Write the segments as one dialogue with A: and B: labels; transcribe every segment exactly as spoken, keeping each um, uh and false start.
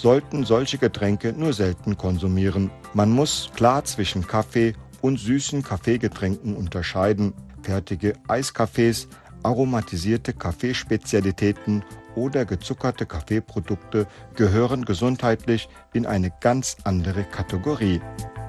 A: sollten solche Getränke nur selten konsumieren. Man muss klar zwischen Kaffee und süßen Kaffeegetränken unterscheiden. Fertige Eiskaffees, aromatisierte Kaffeespezialitäten oder gezuckerte Kaffeeprodukte gehören gesundheitlich in eine ganz andere Kategorie.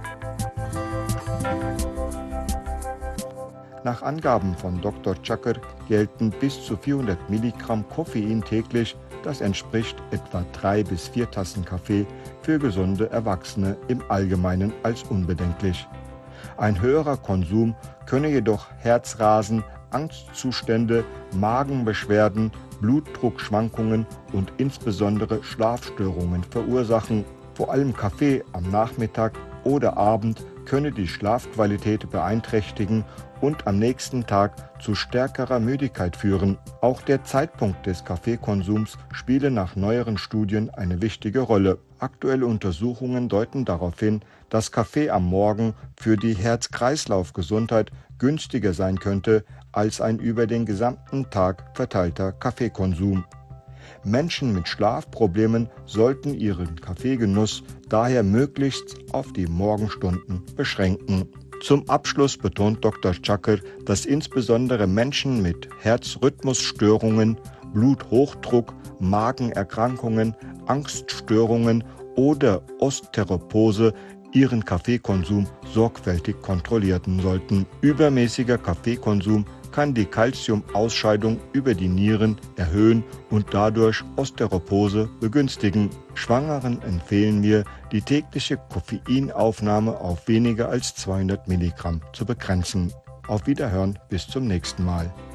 A: Nach Angaben von Doktor Chakr gelten bis zu vierhundert Milligramm Koffein täglich, das entspricht etwa drei bis vier Tassen Kaffee, für gesunde Erwachsene im Allgemeinen als unbedenklich. Ein höherer Konsum könne jedoch Herzrasen, Angstzustände, Magenbeschwerden, Blutdruckschwankungen und insbesondere Schlafstörungen verursachen. Vor allem Kaffee am Nachmittag oder Abend könne die Schlafqualität beeinträchtigen und am nächsten Tag zu stärkerer Müdigkeit führen. Auch der Zeitpunkt des Kaffeekonsums spiele nach neueren Studien eine wichtige Rolle. Aktuelle Untersuchungen deuten darauf hin, dass Kaffee am Morgen für die Herz-Kreislauf-Gesundheit günstiger sein könnte als ein über den gesamten Tag verteilter Kaffeekonsum. Menschen mit Schlafproblemen sollten ihren Kaffeegenuss daher möglichst auf die Morgenstunden beschränken. Zum Abschluss betont Doktor Chakr, dass insbesondere Menschen mit Herzrhythmusstörungen, Bluthochdruck, Magenerkrankungen, Angststörungen oder Osteoporose ihren Kaffeekonsum sorgfältig kontrollieren sollten. Übermäßiger Kaffeekonsum kann die Calciumausscheidung über die Nieren erhöhen und dadurch Osteoporose begünstigen. Schwangeren empfehlen wir, die tägliche Koffeinaufnahme auf weniger als zweihundert Milligramm zu begrenzen. Auf Wiederhören, bis zum nächsten Mal.